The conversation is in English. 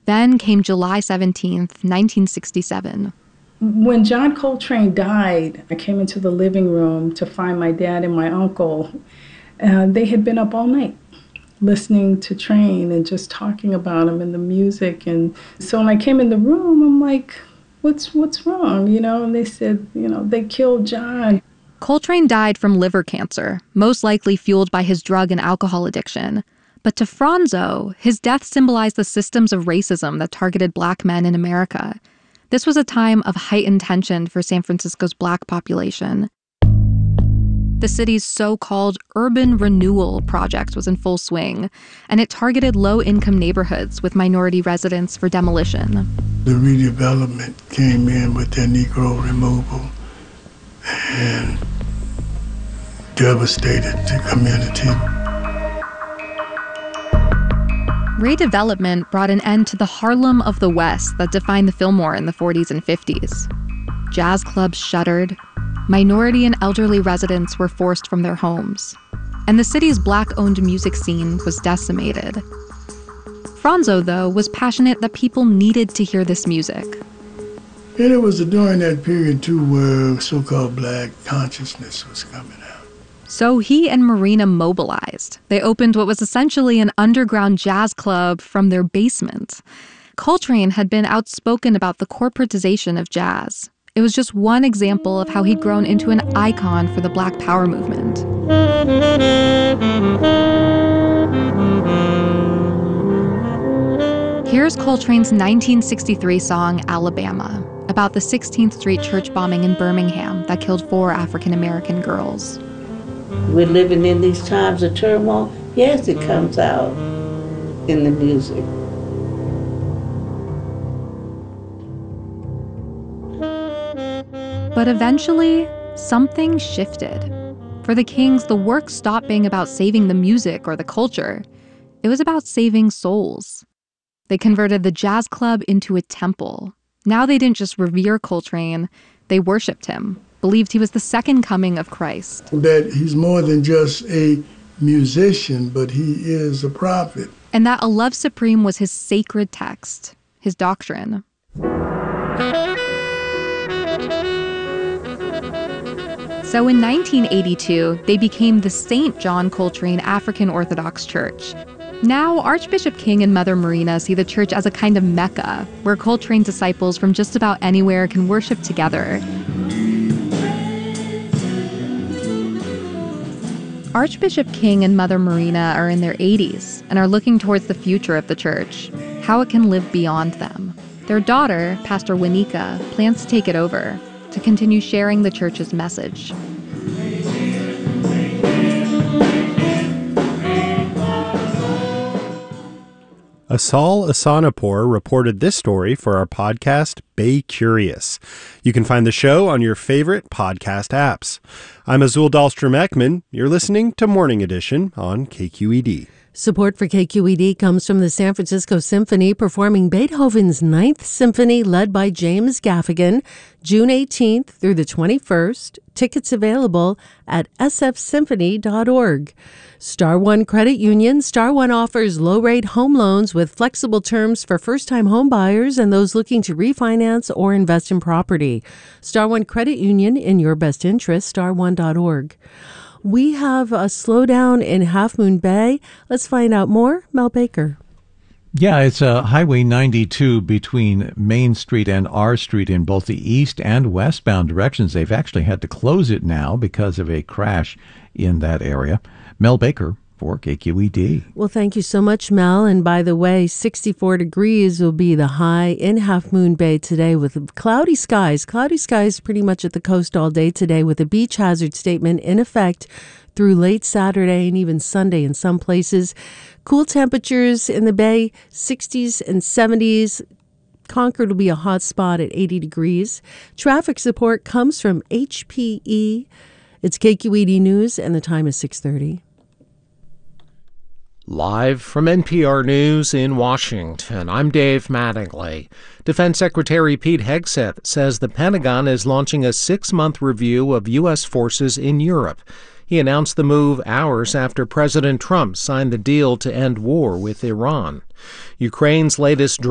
Then came July 17th, 1967. When John Coltrane died, I came into the living room to find my dad and my uncle. They had been up all night listening to Train and just talking about him and the music. And so when I came in the room, I'm like, what's wrong? And they said, they killed John. Coltrane died from liver cancer, most likely fueled by his drug and alcohol addiction. But to Franzo, his death symbolized the systems of racism that targeted Black men in America. This was a time of heightened tension for San Francisco's Black population. The city's so-called urban renewal project was in full swing, and it targeted low-income neighborhoods with minority residents for demolition. The redevelopment came in with their Negro removal and devastated the community. Redevelopment brought an end to the Harlem of the West that defined the Fillmore in the 40s and 50s. Jazz clubs shuttered, minority and elderly residents were forced from their homes, and the city's Black-owned music scene was decimated. Franzo, though, was passionate that people needed to hear this music. And it was during that period, too, where so-called Black consciousness was coming out. So he and Marina mobilized. They opened what was essentially an underground jazz club from their basement. Coltrane had been outspoken about the corporatization of jazz. It was just one example of how he'd grown into an icon for the Black Power movement. Here's Coltrane's 1963 song, Alabama, about the 16th Street church bombing in Birmingham that killed 4 African-American girls. We're living in these times of turmoil. Yes, it comes out in the music. But eventually, something shifted. For the Kings, the work stopped being about saving the music or the culture. It was about saving souls. They converted the jazz club into a temple. Now they didn't just revere Coltrane, they worshipped him, believed he was the second coming of Christ. That he's more than just a musician, but he is a prophet. And that a love supreme was his sacred text, his doctrine. So in 1982, they became the St. John Coltrane African Orthodox Church. Now, Archbishop King and Mother Marina see the church as a kind of Mecca, where Coltrane disciples from just about anywhere can worship together. Archbishop King and Mother Marina are in their 80s and are looking towards the future of the church, how it can live beyond them. Their daughter, Pastor Winika, plans to take it over, to continue sharing the church's message. Asal Asanapour reported this story for our podcast, Bay Curious. You can find the show on your favorite podcast apps. I'm Azul Dahlstrom-Ekman. You're listening to Morning Edition on KQED. Support for KQED comes from the San Francisco Symphony performing Beethoven's Ninth Symphony led by James Gaffigan, June 18th through the 21st. Tickets available at sfsymphony.org. Star One Credit Union. Star One offers low-rate home loans with flexible terms for first-time home buyers and those looking to refinance or invest in property. Star One Credit Union, in your best interest, starone.org. We have a slowdown in Half Moon Bay. Let's find out more. Mel Baker. Yeah, it's Highway 92 between Main Street and R Street in both the east and westbound directions. They've actually had to close it now because of a crash in that area. Mel Baker for KQED. Well, thank you so much, Mel. And by the way, 64 degrees will be the high in Half Moon Bay today with cloudy skies. Cloudy skies pretty much at the coast all day today with a beach hazard statement in effect through late Saturday and even Sunday in some places. Cool temperatures in the Bay, 60s and 70s. Concord will be a hot spot at 80 degrees. Traffic support comes from HPE. It's KQED News, and the time is 6:30. Live from NPR News in Washington, I'm Dave Mattingly. Defense Secretary Pete Hegseth says the Pentagon is launching a 6-month review of U.S. forces in Europe. He announced the move hours after President Trump signed the deal to end war with Iran. Ukraine's latest